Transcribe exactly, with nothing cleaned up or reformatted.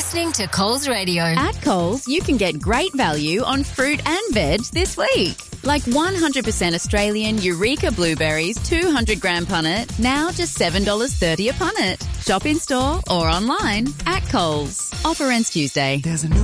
listening to Coles Radio. At Coles, you can get great value on fruit and veg this week. Like one hundred percent Australian Eureka blueberries, two hundred gram punnet, now just seven dollars thirty a punnet. Shop in store or online at Coles. Offer ends Tuesday. There's a new